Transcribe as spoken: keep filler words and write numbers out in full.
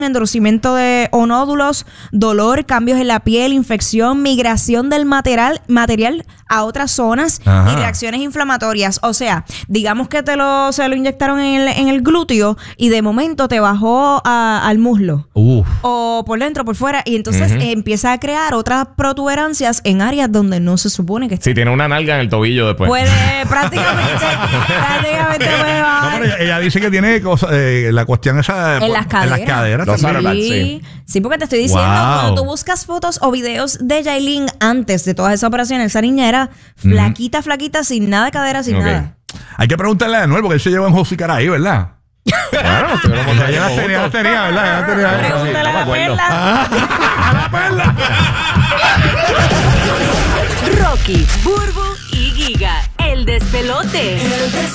endurecimiento de o nódulos, dolor, cambios en la piel, infección, migración del material, material a otras zonas. Ajá. Y reacciones inflamatorias. O sea, digamos que te lo se lo inyectaron en el, en el glúteo y de momento te bajó a, al muslo. Uf. O por dentro, por fuera. Y entonces uh-huh. eh, empieza a crear otras protuberancias en áreas donde no se supone que esté. Si tiene una nalga en el tobillo después. Puede prácticamente, prácticamente puede bajar. No, ella, ella dice que tiene cosas, eh, la cuestión esa en las caderas. En las caderas. Sí. Sí. sí, porque te estoy diciendo, wow. Cuando tú buscas fotos o videos de Yailin antes de todas esas operaciones, esa niña era flaquita, mm. flaquita, sin nada de cadera, sin okay. nada. Hay que preguntarle a Anuel, porque él se lleva en Josicara ahí, ¿verdad? Claro, estuvieron ya ya tenía, ya tenía, ¿verdad? Ya tenía. Pregúntale a la Perla. A la Perla. Rocky, Burbu y Giga, el despelote.